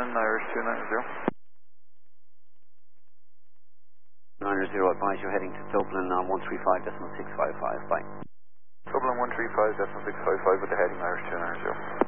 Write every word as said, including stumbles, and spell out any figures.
Dublin, Irish two nine zero. nine zero, advise you heading to Dublin on one three five point six five five, bye. Dublin one three five point six five five with the heading Irish two nine zero.